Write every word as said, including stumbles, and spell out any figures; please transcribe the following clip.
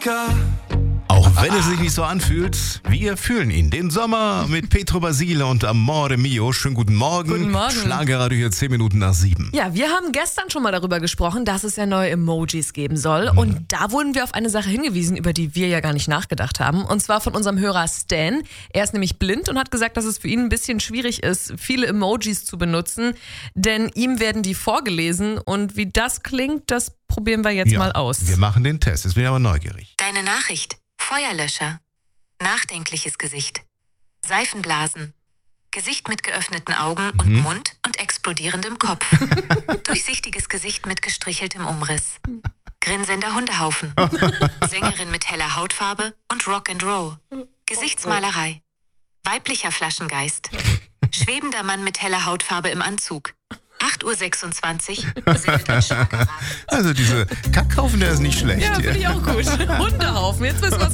Auch wenn es sich nicht so anfühlt, wir fühlen ihn. Den Sommer mit Pietro Basile und Amore Mio. Schönen guten Morgen. Guten Morgen. Schlagerradio hier zehn Minuten nach sieben. Ja, wir haben gestern schon mal darüber gesprochen, dass es ja neue Emojis geben soll. Mhm. Und da wurden wir auf eine Sache hingewiesen, über die wir ja gar nicht nachgedacht haben. Und zwar von unserem Hörer Stan. Er ist nämlich blind und hat gesagt, dass es für ihn ein bisschen schwierig ist, viele Emojis zu benutzen. Denn ihm werden die vorgelesen. Und wie das klingt, das probieren wir jetzt ja, mal aus. Wir machen den Test. Jetzt bin ich aber neugierig. Deine Nachricht. Feuerlöscher. Nachdenkliches Gesicht. Seifenblasen. Gesicht mit geöffneten Augen und Mhm. Mund und explodierendem Kopf. Durchsichtiges Gesicht mit gestricheltem Umriss. Grinsender Hundehaufen. Sängerin mit heller Hautfarbe und Rock'n'Roll. Gesichtsmalerei. Weiblicher Flaschengeist. Schwebender Mann mit heller Hautfarbe im Anzug. acht Uhr sechsundzwanzig. Sendet ein Schlagerradio. Also diese Kackhaufen, der ist nicht schlecht. Ja, hier. finde ich auch gut. Hundehaufen, jetzt wissen wir, was